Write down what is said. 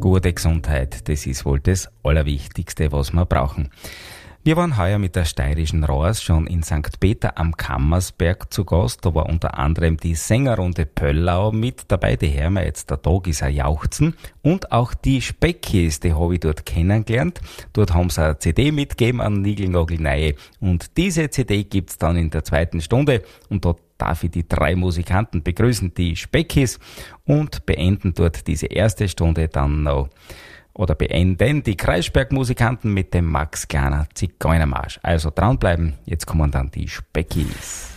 Gute Gesundheit, das ist wohl das Allerwichtigste, was wir brauchen. Wir waren heuer mit der steirischen Rohrs schon in St. Peter am Kammersberg zu Gast. Da war unter anderem die Sängerrunde Pöllau mit dabei. Die hören wir jetzt, der Tag ist ein Jauchzen. Und auch die Speckis, die habe ich dort kennengelernt. Dort haben sie eine CD mitgegeben, an Nigelnagelneue. Und diese CD gibt's dann in der zweiten Stunde. Und dort darf ich die 3 Musikanten begrüßen, die Speckis. Und beenden dort diese erste Stunde dann noch. Oder beenden die Kreisberg-Musikanten mit dem Max Kleiner Zigeunermarsch. Also dranbleiben, jetzt kommen dann die Speckis.